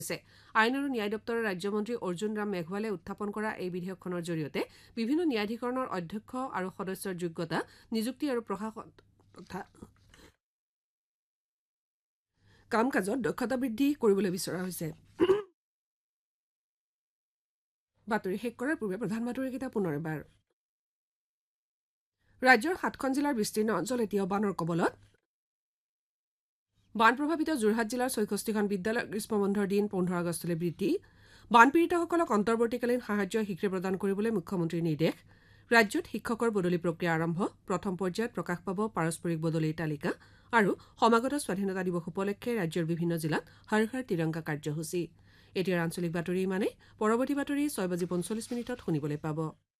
আইন আৰু ন্যায় দপ্তৰৰ ৰাজ্যমন্ত্ৰী অৰ্জুন ৰাম মেঘৱালে উত্থাপন কৰা এই বিধেয়কখনৰ জৰিয়তে বিভিন্ন ন্যায়াধীকৰণৰ অধ্যক্ষ আৰু সদস্যৰ যোগ্যতা নিযুক্তি আৰু প্ৰশাসন তথা কাম কাজত দক্ষতা বৃদ্ধি কৰিবলৈ বিচৰা হৈছে। বাতৰি শেষ কৰাৰ পূৰ্বে প্ৰধান বাতৰিকেইটা পুনৰ এবাৰ। ৰাজ্যৰ ৭খন জিলাৰ বিস্তীৰ্ণ অঞ্চল এতিয়াও বানৰ কবলত। বান প্ৰভাৱিত যোৰহাট জিলাৰ ৬৬খন বিদ্যালয়ৰ গ্ৰীষ্মবন্ধৰ দিন ১৫ আগষ্টলৈ বৃদ্ধি। বানপীড়িতসকলক অন্তৰ্বৰ্তীকালীন সাহায্য শীঘ্ৰে প্ৰদান কৰিবলৈ মুখ্যমন্ত্ৰীৰ নিৰ্দেশ। ৰাজ্যত শিক্ষকৰ বদলি প্ৰক্ৰিয়া আৰম্ভ। প্ৰথম পৰ্যায়ত প্ৰকাশ পাব পাৰস্পৰিক বদলিৰ তালিকা। আৰু সমাগত স্বাধীনতা দিৱস উপলক্ষে ৰাজ্যৰ বিভিন্ন জিলাত হৰ ঘৰ তিৰংগা কাৰ্যসূচী। এতিয়াৰ আঞ্চলিক বাতৰি ইমানেই। পৰৱৰ্তী বাতৰি ৬:৪৫ শুনিবলৈ পাব।